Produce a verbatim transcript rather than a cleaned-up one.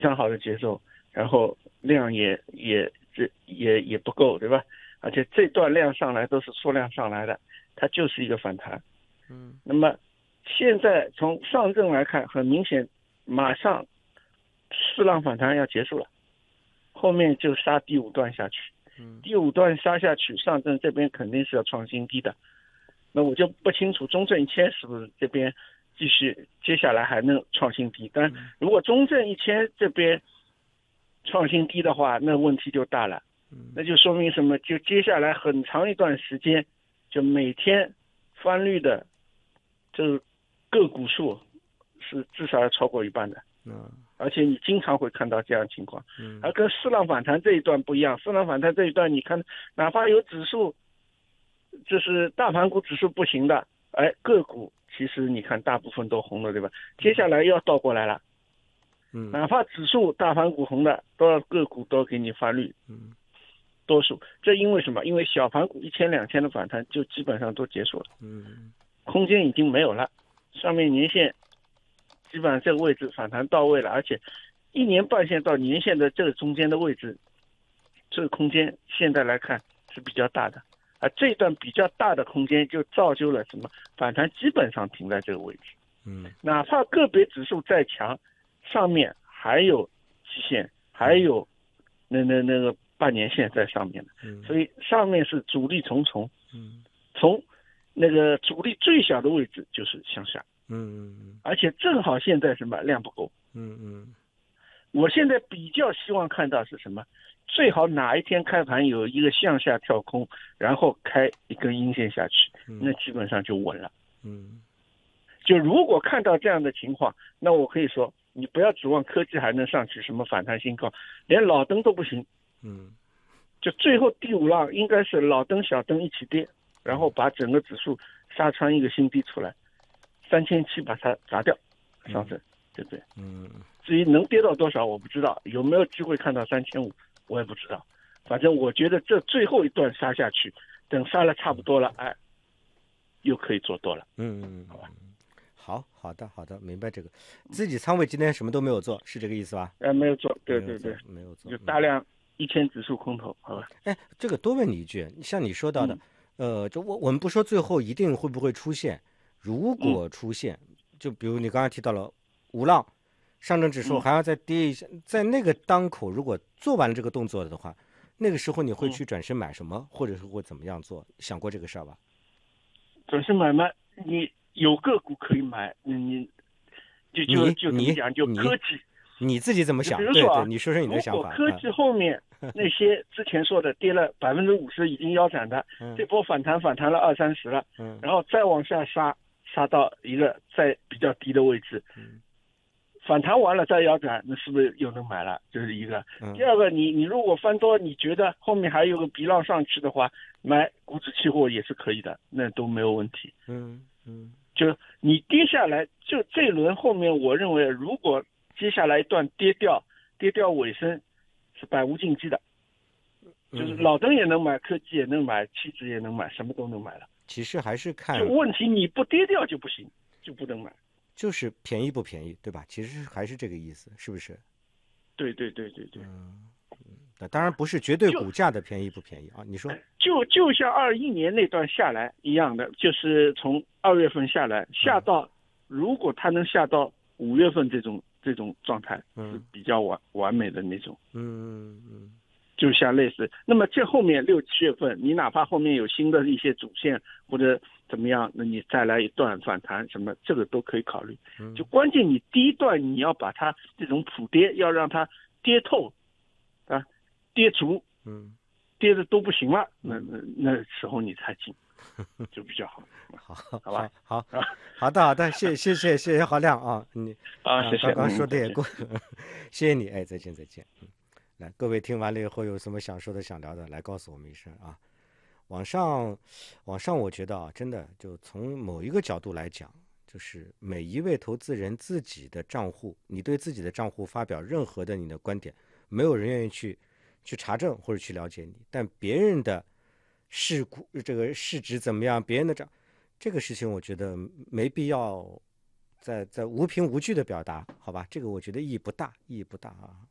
常好的节奏，然后量也也这也也不够，对吧？而且这段量上来都是缩量上来的，它就是一个反弹。 嗯， 那么现在从上证来看，很明显，马上四浪反弹要结束了，后面就杀第五段下去。第五段杀下去，上证这边肯定是要创新低的。那我就不清楚中证一千是不是这边继续接下来还能创新低，但如果中证一千这边创新低的话，那问题就大了。那就说明什么？就接下来很长一段时间，就每天翻绿的这个个股数是至少要超过一半的。 嗯， 而且你经常会看到这样的情况。嗯，而跟四浪反弹这一段不一样，四浪反弹这一段，你看哪怕有指数，就是大盘股指数不行的，哎，个股其实你看大部分都红了，对吧？接下来要倒过来了。嗯，哪怕指数大盘股红的，都要个股都给你翻绿。嗯，多数这因为什么？因为小盘股一千两千的反弹就基本上都结束了。嗯，空间已经没有了，上面年线基本上这个位置反弹到位了，而且一年半线到年线的这个中间的位置，这个空间现在来看是比较大的，而这段比较大的空间就造就了什么？反弹基本上停在这个位置。嗯，哪怕个别指数再强，上面还有期限，还有那那那个半年线在上面的，嗯，所以上面是阻力重重。嗯，从那个阻力最小的位置就是向下。嗯，而且正好现在什么量不够。嗯嗯，我现在比较希望看到是什么？最好哪一天开盘有一个向下跳空，然后开一根阴线下去，那基本上就稳了。嗯，就如果看到这样的情况，那我可以说，你不要指望科技还能上去什么反弹新高，连老灯都不行。嗯，就最后第五浪应该是老灯小灯一起跌，然后把整个指数杀穿一个新低出来。三千七把它砸掉，上证，对不对？嗯。至于能跌到多少，我不知道，有没有机会看到三千五，我也不知道。反正我觉得这最后一段杀下去，等杀了差不多了，哎，又可以做多了。嗯嗯，好吧。 好好的好的，明白这个。自己仓位今天什么都没有做，是这个意思吧？ 哎，没有做，对对对， 没有做， 就大量一千指数空头，好吧。 哎，这个多问你一句，像你说到的，嗯、呃，就我我们不说最后一定会不会出现。如果出现，嗯、就比如你刚才提到了五浪，上证指数还要再跌一下，嗯、在那个当口，如果做完了这个动作的话，那个时候你会去转身买什么，嗯、或者是会怎么样做？想过这个事儿吧？ 转身买卖，你有个股可以买，你就就就怎么讲，就科技， 你自己怎么想？ 比如说啊， 对对，你说说你的想法。 如果科技后面那些之前说的跌了百分之五十已经腰斩的，嗯、这波反弹反弹了二三十了，嗯、然后再往下杀。杀到一个在比较低的位置，嗯、反弹完了再腰斩，那是不是又能买了？这是一个。嗯、第二个，你你如果翻多，你觉得后面还有个鼻浪上去的话，买股指期货也是可以的，那都没有问题。嗯嗯，就你跌下来，就这轮后面，我认为如果接下来一段跌掉，跌掉尾声是百无禁忌的，就是老灯也能买，科技也能买，期指也能买，什么都能买了。 其实还是看， 就问题你不跌掉就不行，就不能买， 就是便宜不便宜，对吧？其实还是这个意思，是不是？ 对对对对对。 嗯嗯，当然不是绝对股价的便宜不便宜啊。你说， 就就像二一年那段下来一样的，就是从二月份下来，下到、嗯、如果它能下到五月份这种这种状态，是比较完完美的那种。嗯嗯嗯。就像类似，那么这后面六七月份，你哪怕后面有新的一些主线或者怎么样，那你再来一段反弹什么，这个都可以考虑。就关键你第一段你要把它这种普跌，要让它跌透，啊，跌足，嗯，跌的都不行了，那那那时候你才进，就比较好。 好， 好吧， 好，好，好的，好的，谢谢谢谢谢郝亮啊，你啊，谢谢， 刚刚说的也过，谢谢你，哎，再见再见。来，各位听完了以后有什么想说的、想聊的，来告诉我们一声啊。网上，网上，我觉得啊，真的就从某一个角度来讲，就是每一位投资人自己的账户，你对自己的账户发表任何的你的观点，没有人愿意去去查证或者去了解你，但别人的市股这个市值怎么样，别人的账，这个事情我觉得没必要在在无凭无据的表达，好吧，这个我觉得意义不大，意义不大啊。